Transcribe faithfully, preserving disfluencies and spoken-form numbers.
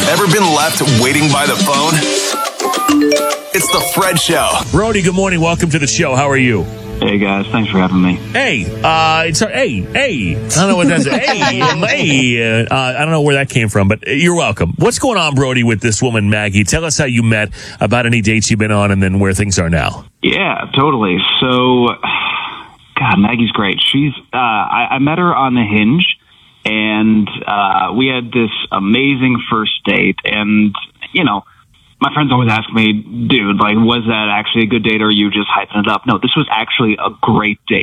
Ever been left waiting by the phone? It's the Fred Show. Brody, good morning. Welcome to the show. How are you? Hey guys, thanks for having me. Hey, uh, it's hey, hey. I don't know what that's. hey, hey. Uh, I don't know where that came from, but you're welcome. What's going on, Brody, with this woman, Maggie? Tell us how you met, about any dates you've been on, and then where things are now. Yeah, totally. So, God, Maggie's great. She's. Uh, I, I met her on the Hinge, and uh, we had this amazing first date. And you know, my friends always ask me, dude, like, was that actually a good date or are you just hyping it up? No, this was actually a great date.